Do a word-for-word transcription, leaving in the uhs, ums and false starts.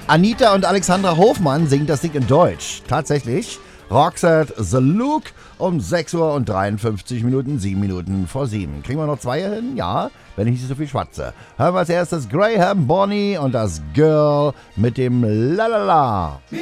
Anita und Alexandra Hofmann singen das Ding in Deutsch. Tatsächlich. Roxette The Look um sechs Uhr und dreiundfünfzig Minuten, sieben Minuten vor sieben. Kriegen wir noch zwei hin? Ja, wenn ich nicht so viel schwatze. Hören wir als erstes Graham Bonny und das Girl mit dem Lalala.